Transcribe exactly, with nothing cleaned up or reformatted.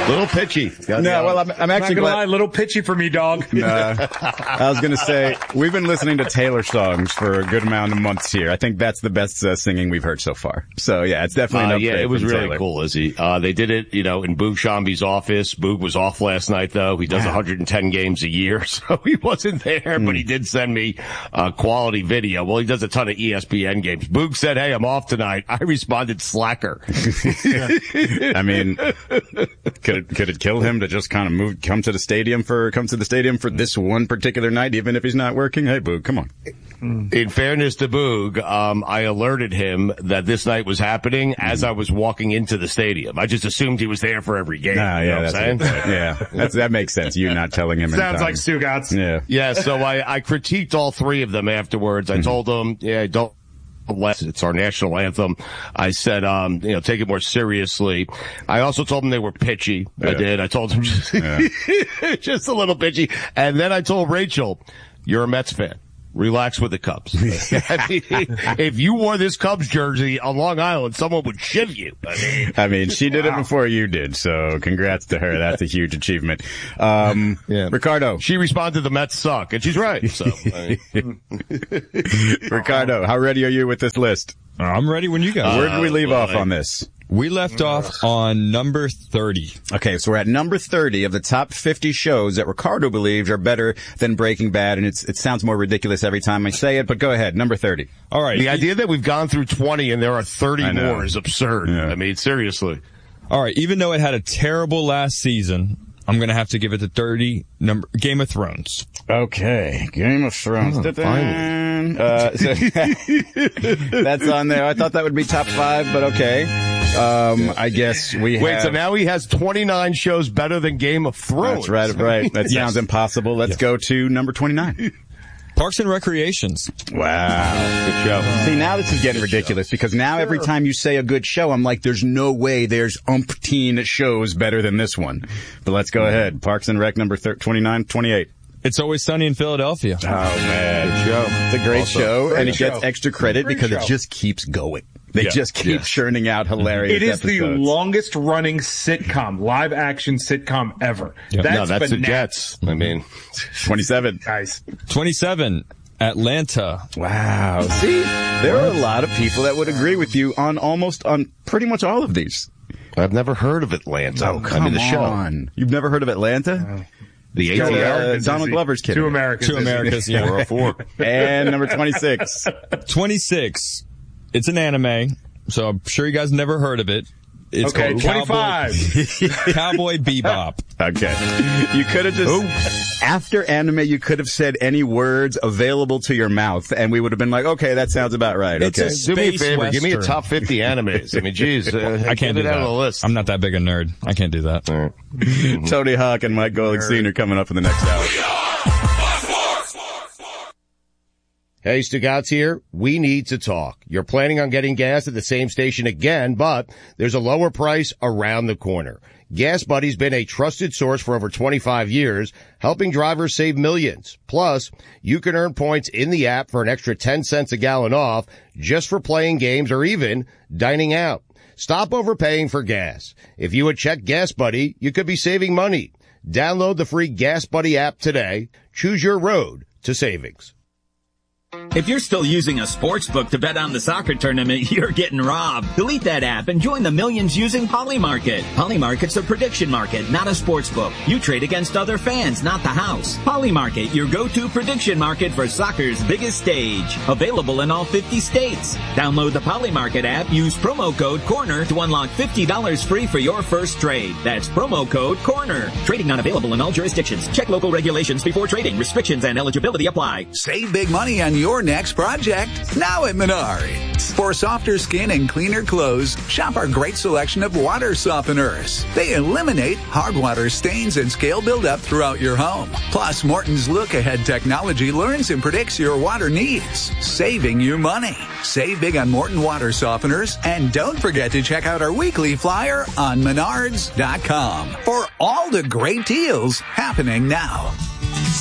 Little pitchy. No, well, I'm, I'm actually not gonna glad. lie, little pitchy for me, dog. No, I was going to say, we've been listening to Taylor songs for a good amount of months here. I think that's the best uh, singing we've heard so far. So, yeah, it's definitely an Uh, upgrade yeah, it was from really Taylor. cool, Izzy. Uh, they did it, you know, in Boog Shambi's office. Boog was off last night, though. He does one hundred ten games a year, so he wasn't there, mm. but he did send me uh, quality video. Well, he does a ton of E S P N games. Boog said, hey, I'm off tonight. I responded, slacker. I mean, could it, could it kill him to just kind of move, come to the stadium for, come to the stadium for this one particular night, even if he's not working? Hey, Boog, come on. In fairness to Boog, um, I alerted him that this night was happening as I was walking into the stadium. I just assumed he was there for every game. Ah, you know yeah, what I'm that's saying? yeah, that's, that makes sense. You not telling him. Sounds anytime. like Stugotz. Yeah. Yeah, so I, I critiqued all three of them afterwards. I told them, yeah, don't. It's our national anthem. I said, um, you know, take it more seriously. I also told them they were pitchy. Yeah. I did. I told them just, yeah. just a little pitchy. And then I told Rachel, you're a Mets fan. Relax with the Cubs. I mean, if you wore this Cubs jersey on Long Island, someone would shiv you. I mean, I mean she did wow. it before you did, so congrats to her. That's a huge achievement. Um, yeah. Ricardo. She responded, the Mets suck, and she's right. So, I mean. Ricardo, how ready are you with this list? I'm ready when you guys. Where did we leave uh, off on this? We left off on number thirty. Okay, so we're at number thirty of the top fifty shows that Ricardo believes are better than Breaking Bad, and it's, it sounds more ridiculous every time I say it, but go ahead, number thirty. All right. The idea that we've gone through twenty and there are thirty more is absurd. Yeah. I mean, seriously. All right, even though it had a terrible last season, I'm going to have to give it the thirty number Game of Thrones. Okay, Game of Thrones. Oh, finally. Uh, so that's on there. I thought that would be top five, but okay. Um, I guess we Wait, have... so now he has twenty-nine shows better than Game of Thrones. That's right, right. That yes. sounds impossible. Let's yes. go to number twenty-nine. Parks and Recreations. Wow. Good show. See, now this is getting ridiculous because now every time you say a good show, I'm like, there's no way there's umpteen shows better than this one. But let's go ahead. Parks and Rec number twenty-nine, twenty-eight. It's Always Sunny in Philadelphia. Oh, man. Good show. It's a great also, show, great and it show. gets extra credit great because show. it just keeps going. They yeah. just keep yeah. churning out hilarious It is episodes. the longest running sitcom, live action sitcom ever. Yep. That's no, that's bananas. the Jets. I mean, twenty-seven. Guys. twenty-seven. Atlanta. Wow. See, there are a lot of people that would agree with you on almost on pretty much all of these. I've never heard of Atlanta. Oh, come I mean, the show. on. You've never heard of Atlanta? Uh, The A T L. Uh, Donald Glover's kid. Two Americans. Two Americans, yeah. four oh four. And number twenty-six. twenty-six. It's an anime, so I'm sure you guys never heard of it. It's okay, called twenty-five. Cowboy, Cowboy Bebop. Okay. You could have just, Ooh. after anime, you could have said any words available to your mouth, and we would have been like, okay, that sounds about right. It's okay. a Do me a favor. Western. Give me a top fifty animes. I mean, geez. Uh, I can't do it that. out of the list. I'm not that big a nerd. I can't do that. All right. Tony Hawk and Mike Golick Senior coming up in the next hour. Hey, Stugotz here. We need to talk. You're planning on getting gas at the same station again, but there's a lower price around the corner. Gas Buddy's been a trusted source for over twenty-five years, helping drivers save millions. Plus, you can earn points in the app for an extra ten cents a gallon off just for playing games or even dining out. Stop overpaying for gas. If you would check Gas Buddy, you could be saving money. Download the free Gas Buddy app today. Choose your road to savings. If you're still using a sports book to bet on the soccer tournament, you're getting robbed. Delete that app and join the millions using Polymarket. Polymarket's a prediction market, not a sports book. You trade against other fans, not the house. Polymarket, your go-to prediction market for soccer's biggest stage. Available in all fifty states. Download the Polymarket app, use promo code CORNER to unlock fifty dollars free for your first trade. That's promo code CORNER. Trading not available in all jurisdictions. Check local regulations before trading. Restrictions and eligibility apply. Save big money on your next project now at Menards. For softer skin and cleaner clothes, shop our great selection of water softeners. They eliminate hard water stains and scale buildup throughout your home. Plus, Morton's look-ahead technology learns and predicts your water needs, saving you money. Save big on Morton water softeners, and don't forget to check out our weekly flyer on menards dot com for all the great deals happening now.